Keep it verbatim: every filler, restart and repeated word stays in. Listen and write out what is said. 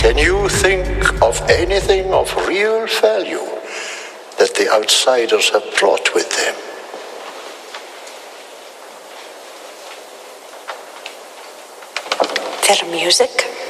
Can you think of anything of real value that the outsiders have brought with them? Their music.